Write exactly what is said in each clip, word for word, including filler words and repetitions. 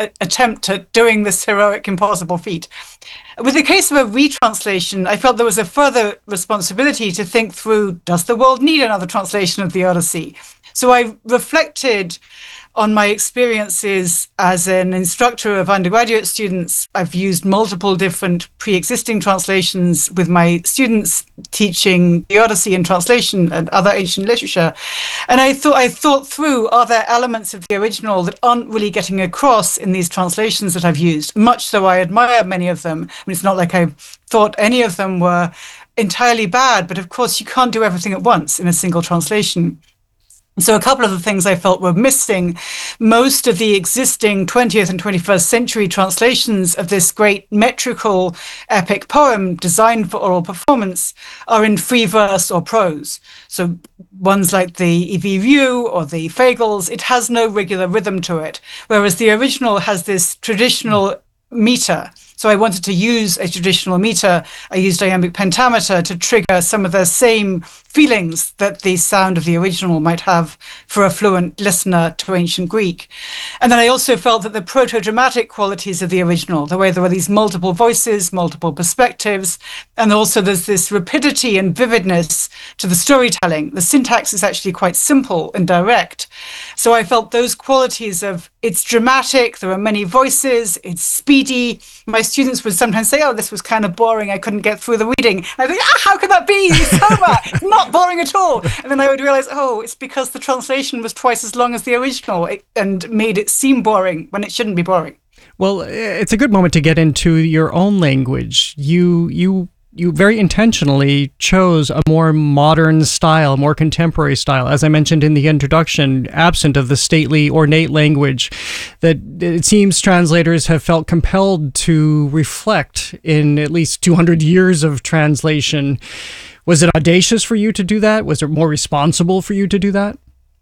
uh, attempt at doing this heroic, impossible feat. With the case of a retranslation, I felt there was a further responsibility to think through, does the world need another translation of the Odyssey? So I reflected on my experiences as an instructor of undergraduate students. I've used multiple different pre-existing translations with my students teaching the Odyssey in translation and other ancient literature. And I thought I thought through, are there elements of the original that aren't really getting across in these translations that I've used? Much though I admire many of them. I mean, it's not like I thought any of them were entirely bad, but of course you can't do everything at once in a single translation. So a couple of the things I felt were missing. Most of the existing twentieth and twenty-first century translations of this great metrical epic poem designed for oral performance are in free verse or prose. So ones like the Ivi Ryu or the Fagles, it has no regular rhythm to it, whereas the original has this traditional meter. So I wanted to use a traditional meter. I used iambic pentameter to trigger some of the same feelings that the sound of the original might have for a fluent listener to ancient Greek. And then I also felt that the proto-dramatic qualities of the original, the way there were these multiple voices, multiple perspectives, and also there's this rapidity and vividness to the storytelling. The syntax is actually quite simple and direct. So I felt those qualities of it's dramatic, there are many voices, it's speedy. My students would sometimes say, oh, this was kind of boring, I couldn't get through the reading. And I think, ah, how could that be? It's Homer! It's not boring at all. And then I would realize, oh, it's because the translation was twice as long as the original and made it seem boring when it shouldn't be boring. Well, it's a good moment to get into your own language. You you you very intentionally chose a more modern style, more contemporary style, as I mentioned in the introduction, absent of the stately, ornate language that it seems translators have felt compelled to reflect in at least two hundred years of translation. Was it audacious for you to do that? Was it more responsible for you to do that?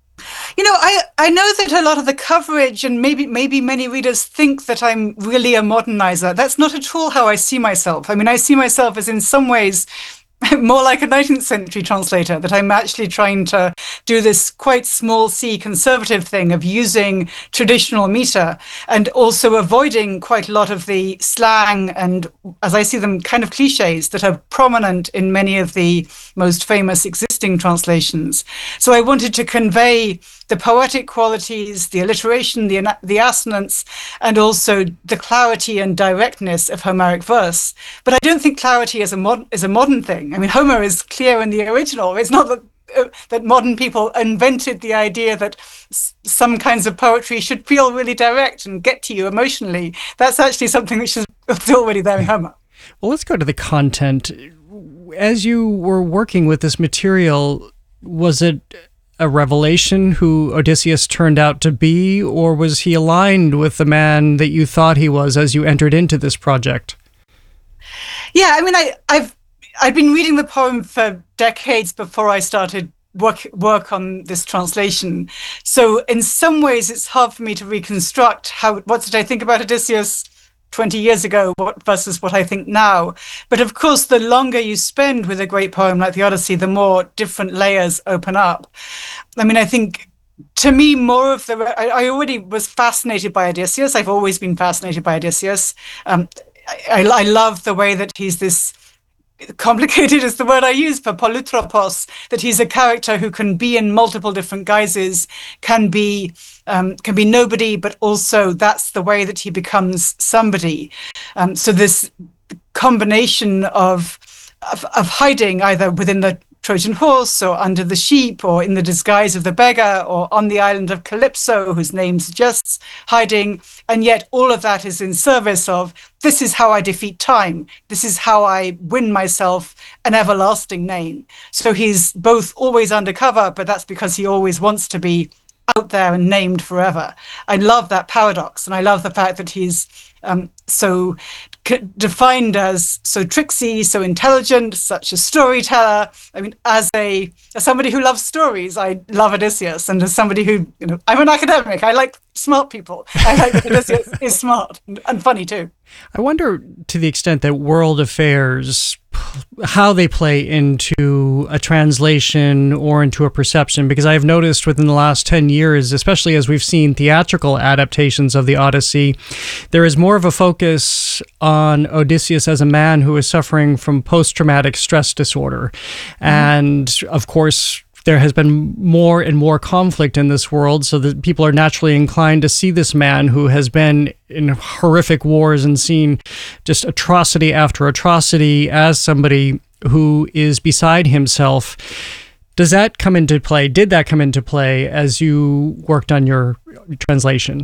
You know, I, I know that a lot of the coverage and maybe maybe many readers think that I'm really a modernizer. That's not at all how I see myself. I mean, I see myself as in some ways more like a nineteenth century translator, that I'm actually trying to do this quite small c conservative thing of using traditional meter and also avoiding quite a lot of the slang and, as I see them, kind of cliches that are prominent in many of the most famous existing translations. So I wanted to convey the poetic qualities, the alliteration, the, the assonance, and also the clarity and directness of Homeric verse. But I don't think clarity is a, mod is a modern thing. I mean, Homer is clear in the original. It's not that, uh, that modern people invented the idea that s some kinds of poetry should feel really direct and get to you emotionally. That's actually something which is already there in Homer. Well, let's go to the content. As you were working with this material, was it a revelation who Odysseus turned out to be, or was he aligned with the man that you thought he was as you entered into this project? Yeah, I mean, I, I've I'd been reading the poem for decades before I started work work on this translation. So in some ways, it's hard for me to reconstruct how what did I think about Odysseus twenty years ago what, versus what I think now. But of course, the longer you spend with a great poem like the Odyssey, the more different layers open up. I mean, I think, to me, more of the... I, I already was fascinated by Odysseus. I've always been fascinated by Odysseus. Um, I, I love the way that he's this... complicated is the word I use for polytropos, that he's a character who can be in multiple different guises, can be um, can be nobody, but also that's the way that he becomes somebody. Um, so this combination of, of of hiding either within the Trojan horse or under the sheep or in the disguise of the beggar or on the island of Calypso, whose name suggests hiding. And yet all of that is in service of, this is how I defeat time. This is how I win myself an everlasting name. So he's both always undercover, but that's because he always wants to be out there and named forever. I love that paradox. And I love the fact that he's um, so defined as so tricksy, so intelligent, such a storyteller. I mean, as a as somebody who loves stories, I love Odysseus, and as somebody who, you know, I'm an academic. I like smart people. I like that Odysseus is smart and, and funny too. I wonder, to the extent that world affairs how they play into a translation or into a perception, because I've noticed within the last ten years, especially as we've seen theatrical adaptations of the Odyssey, there is more of a focus on Odysseus as a man who is suffering from post-traumatic stress disorder. Mm-hmm. And of course, there has been more and more conflict in this world, so that people are naturally inclined to see this man who has been in horrific wars and seen just atrocity after atrocity as somebody who is beside himself. Does that come into play? Did that come into play as you worked on your translation?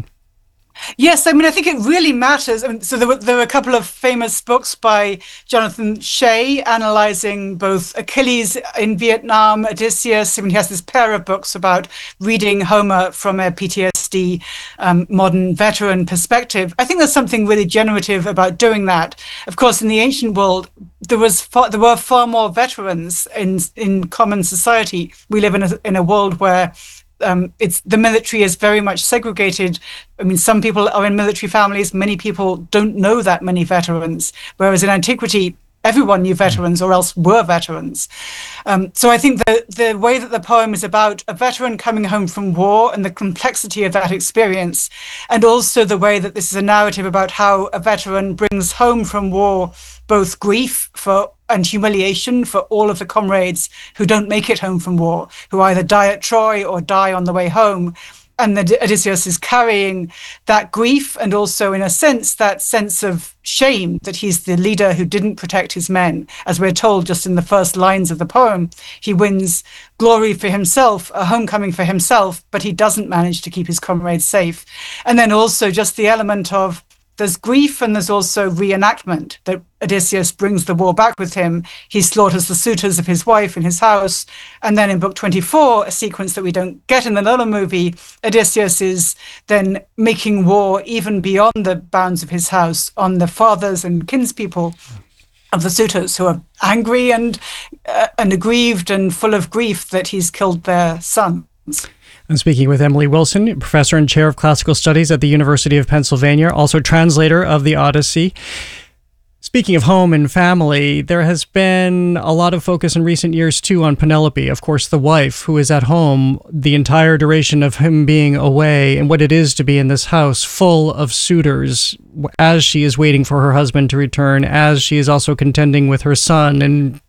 Yes, I mean, I think it really matters. I mean, so there were, there were a couple of famous books by Jonathan Shea analyzing both Achilles in Vietnam, Odysseus. I mean, he has this pair of books about reading Homer from a P T S D um, modern veteran perspective. I think there's something really generative about doing that. Of course, in the ancient world, there was far, there were far more veterans in in common society. We live in a in a world where Um, it's the military is very much segregated. I mean, some people are in military families. Many people don't know that many veterans, whereas in antiquity, everyone knew veterans or else were veterans. Um, so I think the, the way that the poem is about a veteran coming home from war and the complexity of that experience, and also the way that this is a narrative about how a veteran brings home from war both grief for and humiliation for all of the comrades who don't make it home from war, who either die at Troy or die on the way home. And the Odysseus is carrying that grief and also, in a sense, that sense of shame that he's the leader who didn't protect his men. As we're told just in the first lines of the poem, he wins glory for himself, a homecoming for himself, but he doesn't manage to keep his comrades safe. And then also just the element of there's grief and there's also reenactment, that Odysseus brings the war back with him. He slaughters the suitors of his wife in his house. And then in book twenty-four, a sequence that we don't get in the Lola movie, Odysseus is then making war even beyond the bounds of his house on the fathers and kinspeople of the suitors, who are angry and, uh, and aggrieved and full of grief that he's killed their sons. I'm speaking with Emily Wilson, professor and chair of classical studies at the University of Pennsylvania, also translator of the Odyssey. Speaking of home and family, there has been a lot of focus in recent years, too, on Penelope, of course, the wife who is at home the entire duration of him being away, and what it is to be in this house full of suitors as she is waiting for her husband to return, as she is also contending with her son and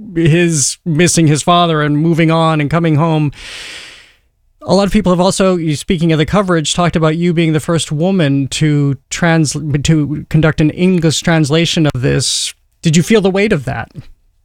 his missing his father and moving on and coming home. A lot of people have also, speaking of the coverage, talked about you being the first woman to trans to conduct an English translation of this. Did you feel the weight of that?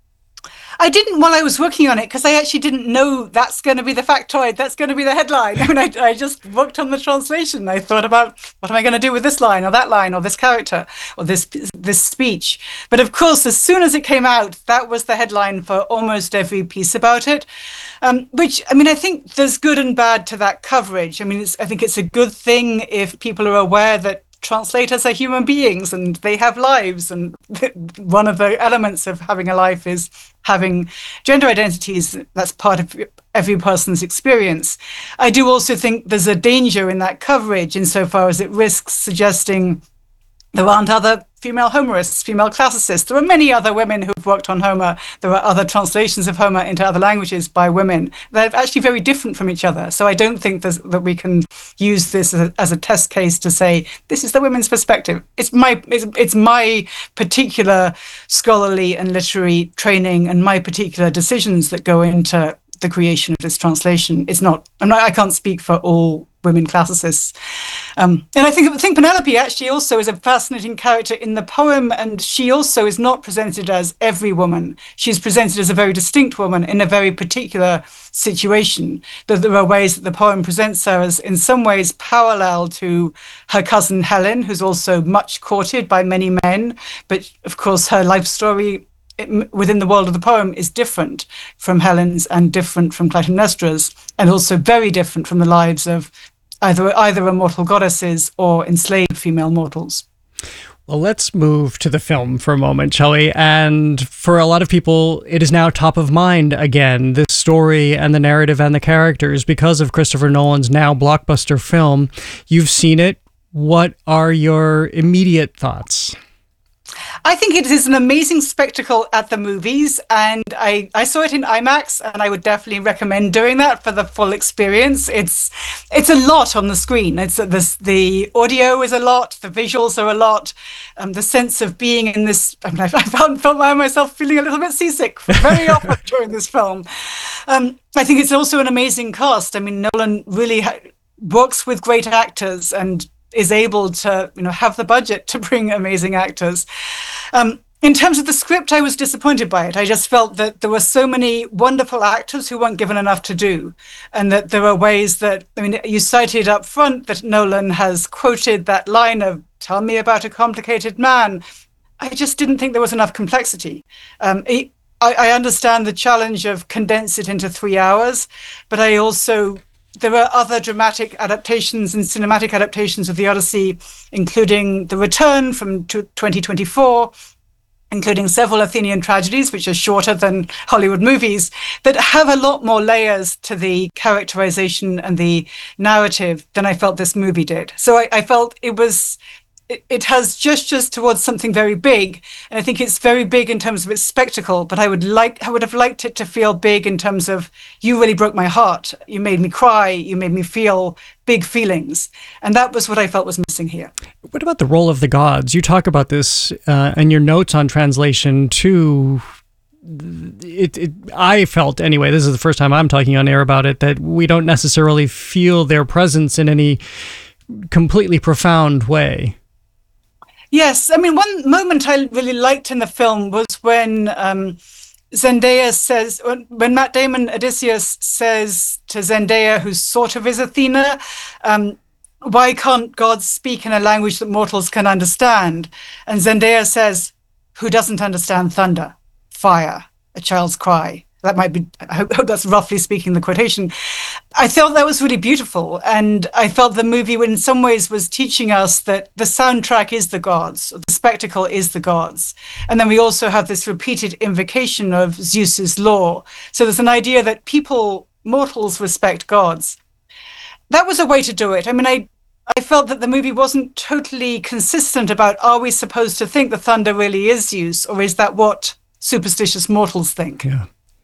I didn't while I was working on it, because I actually didn't know that's going to be the factoid, that's going to be the headline. I mean, I, I just worked on the translation. I thought about, what am I going to do with this line or that line or this character or this this speech? But of course, as soon as it came out, that was the headline for almost every piece about it. Um, which, I mean, I think there's good and bad to that coverage. I mean, it's, I think it's a good thing if people are aware that translators are human beings and they have lives, and one of the elements of having a life is having gender identities. That's part of every person's experience. I do also think there's a danger in that coverage insofar as it risks suggesting there aren't other female Homerists, female classicists. There are many other women who've worked on Homer. There are other translations of Homer into other languages by women. They're actually very different from each other. So I don't think that we can use this as a, as a test case to say, this is the women's perspective. It's my, it's, it's my particular scholarly and literary training and my particular decisions that go into the creation of this translation. It's not, I'm not I can't speak for all women classicists. Um, and I think, I think Penelope actually also is a fascinating character in the poem, and she also is not presented as every woman. She's presented as a very distinct woman in a very particular situation. That there are ways that the poem presents her as in some ways parallel to her cousin Helen, who's also much courted by many men, but of course her life story It, within the world of the poem is different from Helen's and different from Clytemnestra's, and also very different from the lives of either either immortal goddesses or enslaved female mortals. Well, let's move to the film for a moment, shall we? And for a lot of people, it is now top of mind again, this story and the narrative and the characters, because of Christopher Nolan's now blockbuster film. You've seen it. What are your immediate thoughts? I think it is an amazing spectacle at the movies, and I, I saw it in IMAX, and I would definitely recommend doing that for the full experience. It's it's a lot on the screen. It's the the audio is a lot, the visuals are a lot, um, the sense of being in this. I mean, I, I found, felt myself feeling a little bit seasick very often during this film. Um, I think it's also an amazing cast. I mean, Nolan really ha- works with great actors and is able to, you know, have the budget to bring amazing actors. Um, in terms of the script, I was disappointed by it. I just felt that there were so many wonderful actors who weren't given enough to do, and that there are ways that, I mean, you cited up front that Nolan has quoted that line of, "Tell me about a complicated man." I just didn't think there was enough complexity. Um, it, I, I understand the challenge of condense it into three hours, but I also there are other dramatic adaptations and cinematic adaptations of the Odyssey, including The Return from twenty twenty-four, including several Athenian tragedies, which are shorter than Hollywood movies, that have a lot more layers to the characterization and the narrative than I felt this movie did. So I, I felt it was... It has gestures towards something very big, and I think it's very big in terms of its spectacle. But I would like, I would have liked it to feel big in terms of, you really broke my heart. You made me cry. You made me feel big feelings, and that was what I felt was missing here. What about the role of the gods? You talk about this uh, in your notes on translation too. It, it, I felt anyway. This is the first time I'm talking on air about it. That we don't necessarily feel their presence in any completely profound way. Yes, I mean, one moment I really liked in the film was when um, Zendaya says, when, when Matt Damon, Odysseus, says to Zendaya, who sort of is Athena, um, why can't gods speak in a language that mortals can understand? And Zendaya says, who doesn't understand thunder, fire, a child's cry? That might be, I hope, hope that's roughly speaking the quotation. I felt that was really beautiful. And I felt the movie in some ways was teaching us that the soundtrack is the gods, the spectacle is the gods. And then we also have this repeated invocation of Zeus's law. So there's an idea that people, mortals, respect gods. That was a way to do it. I mean, I, I felt that the movie wasn't totally consistent about, are we supposed to think the thunder really is Zeus, or is that what superstitious mortals think? Yeah.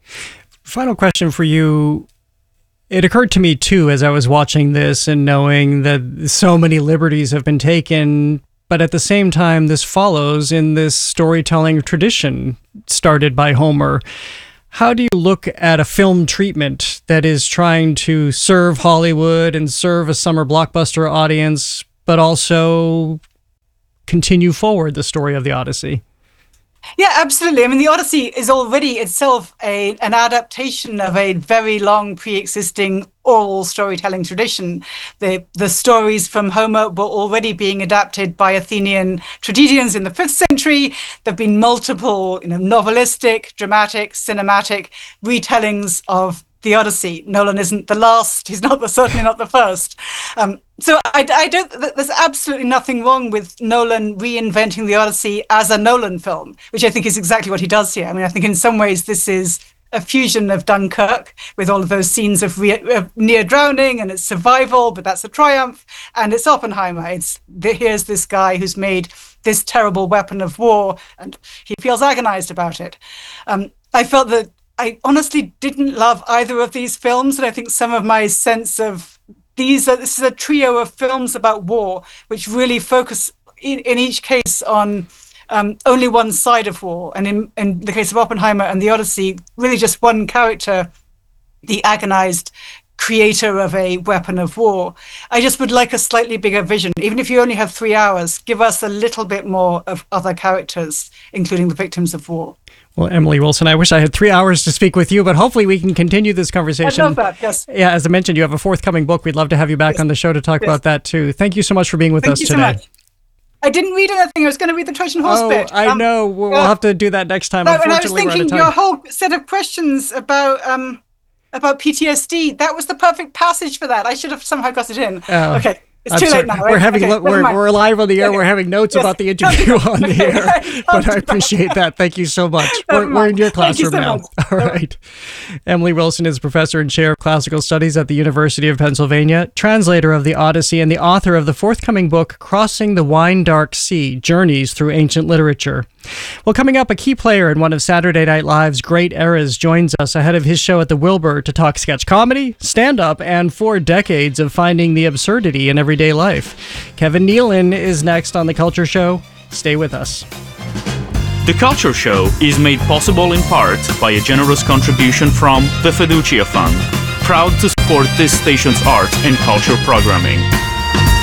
Final question for you. It occurred to me, too, as I was watching this and knowing that so many liberties have been taken, but at the same time, this follows in this storytelling tradition started by Homer. How do you look at a film treatment that is trying to serve Hollywood and serve a summer blockbuster audience, but also continue forward the story of the Odyssey? Yeah, absolutely. I mean, the Odyssey is already itself a, an adaptation of a very long pre-existing oral storytelling tradition. The the stories from Homer were already being adapted by Athenian tragedians in the fifth century. There have been multiple, you know, novelistic, dramatic, cinematic retellings of the Odyssey. Nolan isn't the last. He's not the, certainly not the first. Um, so I, I don't. There's absolutely nothing wrong with Nolan reinventing the Odyssey as a Nolan film, which I think is exactly what he does here. I mean, I think in some ways this is a fusion of Dunkirk with all of those scenes of, re- of near drowning and it's survival, but that's a triumph. And it's Oppenheimer. It's the, here's this guy who's made this terrible weapon of war, and he feels agonized about it. Um, I felt that. I honestly didn't love either of these films, and I think some of my sense of these are, this is a trio of films about war, which really focus in, in each case on um, only one side of war. And in, in the case of Oppenheimer and the Odyssey, really just one character, the agonized creator of a weapon of war. I just would like a slightly bigger vision. Even if you only have three hours, give us a little bit more of other characters, including the victims of war. Well, Emily Wilson, I wish I had three hours to speak with you, but hopefully we can continue this conversation. I love that, yes. Yeah, as I mentioned, you have a forthcoming book. We'd love to have you back yes. on the show to talk yes. about that, too. Thank you so much for being with Thank us you today. So much. I didn't read anything. I was going to read the Trojan horse oh, bit. I um, know. We'll, uh, we'll have to do that next time. No, and I was Unfortunately, thinking we're out your of time. whole set of questions about um about P T S D, that was the perfect passage for that. I should have somehow got it in. Oh. Okay. It's I'm too sorry. late now. We're right? having Okay, lo- never we're, mind. we're live on the air. Okay. We're having notes Yes. about the interview on the Okay. air, but I appreciate that. Thank you so much. Never We're, we're in mind. your Thank you classroom so now. much. All right. Emily Wilson is professor and chair of classical studies at the University of Pennsylvania, translator of the Odyssey, and the author of the forthcoming book, Crossing the Wine Dark Sea, Journeys Through Ancient Literature. Well, coming up, a key player in one of Saturday Night Live's great eras joins us ahead of his show at the Wilbur to talk sketch comedy, stand-up, and four decades of finding the absurdity in everyday life. Kevin Nealon is next on The Culture Show. Stay with us. The Culture Show is made possible in part by a generous contribution from the Fiducia Fund, proud to support this station's art and culture programming.